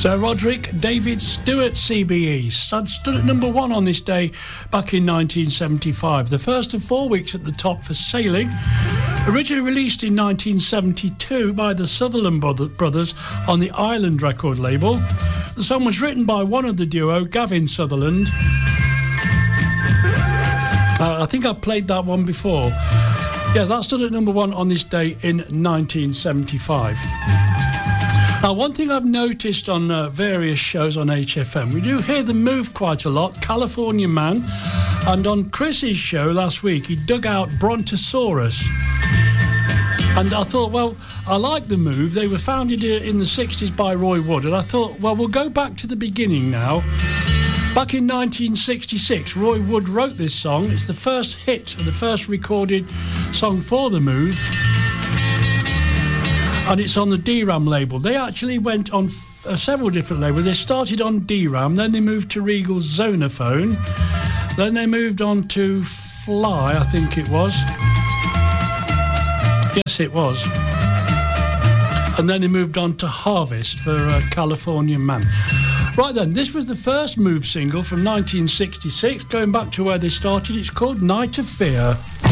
Sir Roderick David Stewart CBE stood at number 1 on this day back in 1975. The first of 4 weeks at the top for Sailing. Originally released in 1972 by the Sutherland Brothers on the Island record label. The song was written by one of the duo, Gavin Sutherland. I think I've played that one before. Yeah, that stood at number 1 on this day in 1975. Now, one thing I've noticed on various shows on HFM, we do hear The Move quite a lot, California Man, and on Chris's show last week, he dug out Brontosaurus. And I thought, well, I like The Move. They were founded in the 60s by Roy Wood, and I thought, well, we'll go back to the beginning now. Back in 1966, Roy Wood wrote this song. It's the first hit, the first recorded song for The Move. And it's on the D-Ram label. They actually went on several different labels. They started on D-Ram, then they moved to Regal's Zonophone, then they moved on to Fly, I think it was. Yes, it was. And then they moved on to Harvest for California Man. Right then, this was the first Move single from 1966, going back to where they started. It's called Night of Fear.